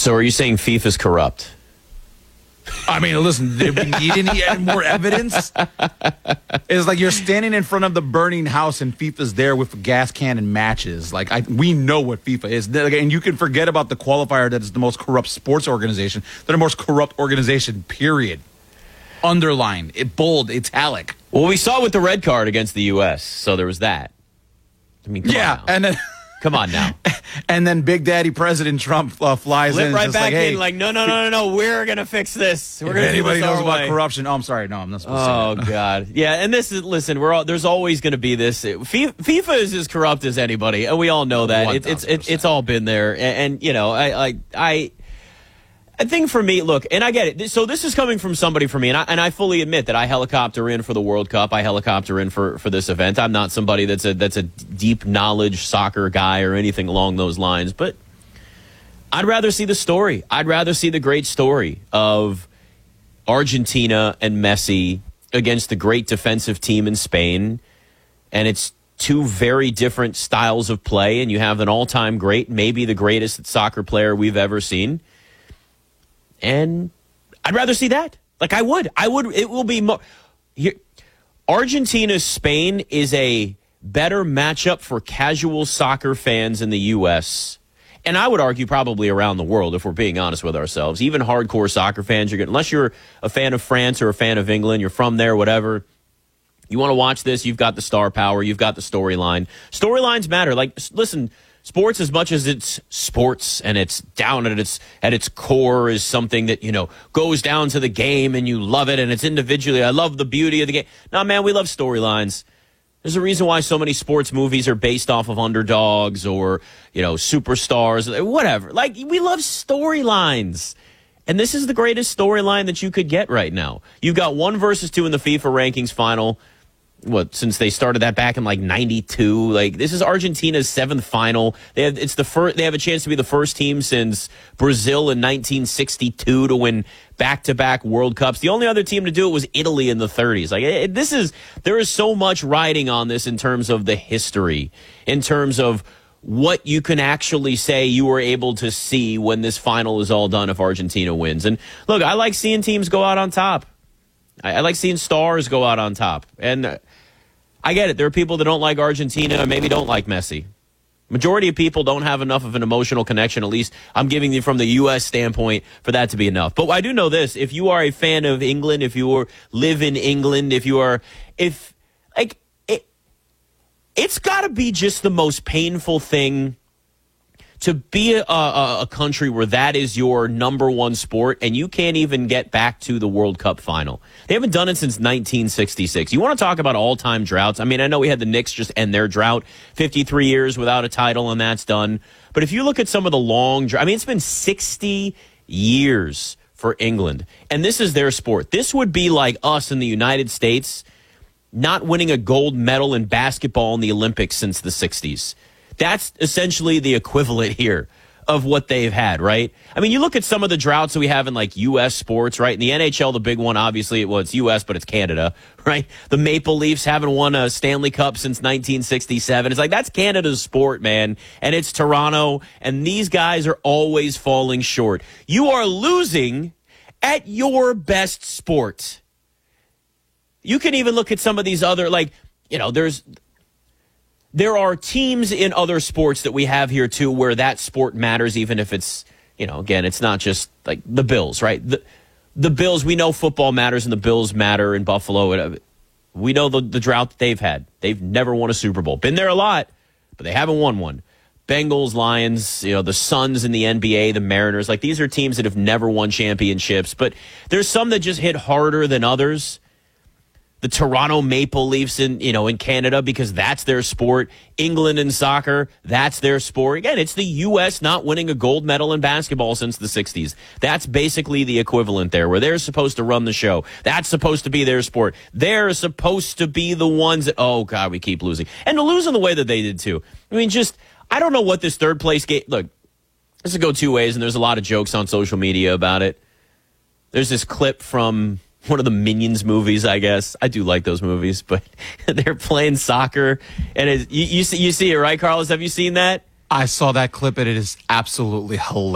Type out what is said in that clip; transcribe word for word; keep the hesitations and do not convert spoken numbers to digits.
So are you saying FIFA's corrupt? I mean, listen, do we need any more evidence? It's like you're standing in front of the burning house and FIFA's there with a gas can and matches. Like, I, we know what FIFA is. And you can forget about the qualifier that is the most corrupt sports organization. They're the most corrupt organization, period. Underline, it bold, italic. Well, we saw with the red card against the U S, so there was that. I mean, come yeah, on now. and then... Come on now. And then Big Daddy President Trump uh, flies Flip in. right just back like, hey, in like, no, no, no, no, no, we're going to fix this. We're if going to anybody do this knows our about way. corruption. Oh, I'm sorry. No, I'm not supposed Oh, to say that. God. Yeah, and this is, listen, we're all, there's always going to be this. FIFA is as corrupt as anybody, and we all know that. It, it's it, it's all been there. And, and you know, I, I, I, I think for me, look, and I get it. So this is coming from somebody for me, and I, and I fully admit that I helicopter in for the World Cup. I helicopter in for, for this event. I'm not somebody that's a that's a deep knowledge soccer guy or anything along those lines, but I'd rather see the story. I'd rather see the great story of Argentina and Messi against the great defensive team in Spain, and it's two very different styles of play, and you have an all-time great, maybe the greatest soccer player we've ever seen. And I'd rather see that. Like, I would. I would. It will be more. Here, Argentina, Spain is a better matchup for casual soccer fans in the U S, and I would argue probably around the world, if we're being honest with ourselves. Even hardcore soccer fans, you're getting, unless you're a fan of France or a fan of England, you're from there, whatever. You want to watch this, you've got the star power, you've got the storyline. Storylines matter. Like, listen, sports, as much as it's sports and it's down at its at its core, is something that, you know, goes down to the game and you love it and it's individually. I love the beauty of the game. No, man, we love storylines. There's a reason why so many sports movies are based off of underdogs or, you know, superstars, whatever. Like, we love storylines. And this is the greatest storyline that you could get right now. You've got one versus two in the FIFA rankings final. What, since they started that back in like ninety-two, like, this is Argentina's seventh final. They have it's the first. They have a chance to be the first team since Brazil in nineteen sixty-two to win back-to-back World Cups. The only other team to do it was Italy in the thirties. Like, it, this is there is so much riding on this in terms of the history, in terms of what you can actually say you were able to see when this final is all done if Argentina wins. And look, I like seeing teams go out on top. I, I like seeing stars go out on top. And uh, I get it. There are people that don't like Argentina, maybe don't like Messi. Majority of people don't have enough of an emotional connection. At least I'm giving you from the U S standpoint for that to be enough. But I do know this. If you are a fan of England, if you are, live in England, if you are, if, like, it, it's got to be just the most painful thing to be a, a, a country where that is your number one sport and you can't even get back to the World Cup final. They haven't done it since nineteen sixty-six. You want to talk about all-time droughts? I mean, I know we had the Knicks just end their drought, fifty-three years without a title, and that's done. But if you look at some of the long, I mean, it's been sixty years for England, and this is their sport. This would be like us in the United States not winning a gold medal in basketball in the Olympics since the sixties. That's essentially the equivalent here of what they've had, right? I mean, you look at some of the droughts that we have in, like, U S sports, right? In the N H L, the big one, obviously, well, it's U S, but it's Canada, right? The Maple Leafs haven't won a Stanley Cup since nineteen sixty-seven. It's like, that's Canada's sport, man. And it's Toronto, and these guys are always falling short. You are losing at your best sport. You can even look at some of these other, like, you know, there's... There are teams in other sports that we have here, too, where that sport matters, even if it's, you know, again, it's not just like the Bills, right? The, the Bills, we know football matters and the Bills matter in Buffalo. We know the, the drought that they've had. They've never won a Super Bowl. Been there a lot, but they haven't won one. Bengals, Lions, you know, the Suns in the N B A, the Mariners, like, these are teams that have never won championships, but there's some that just hit harder than others. The Toronto Maple Leafs in, you know, in Canada, because that's their sport. England in soccer, that's their sport. Again, it's the U S not winning a gold medal in basketball since the sixties. That's basically the equivalent there, where they're supposed to run the show. That's supposed to be their sport. They're supposed to be the ones that, oh, God, we keep losing. And to lose in the way that they did, too. I mean, just, I don't know what this third place game, look, this would go two ways, and there's a lot of jokes on social media about it. There's this clip from one of the Minions movies, I guess. I do like those movies, but they're playing soccer, and it, you, you see you see it, right, Carlos? Have you seen that? I saw that clip, and it is absolutely hilarious.